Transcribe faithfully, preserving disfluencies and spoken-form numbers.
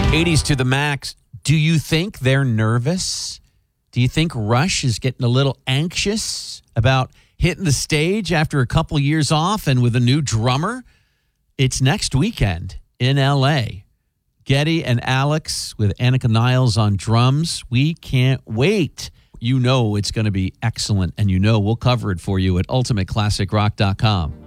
eighties to the max. Do you think they're nervous? Do you think Rush is getting a little anxious about hitting the stage after a couple years off and with a new drummer? It's next weekend in L A. Geddy and Alex with Annika Niles on drums. We can't wait. You know it's going to be excellent, and you know we'll cover it for you at ultimate classic rock dot com.